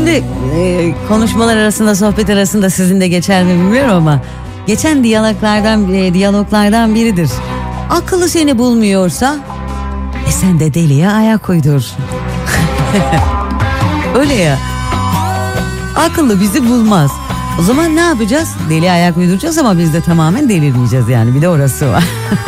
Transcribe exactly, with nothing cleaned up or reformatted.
Şimdi e, konuşmalar arasında, sohbet arasında sizin de geçer mi bilmiyorum ama geçen diyaloglardan e, diyaloglardan biridir. Akıllı seni bulmuyorsa e sen de deliye ayak uydur. Öyle ya. Akıllı bizi bulmaz. O zaman ne yapacağız? Deli ayak uyduracağız ama biz de tamamen delirmeyeceğiz yani. Bir de orası var.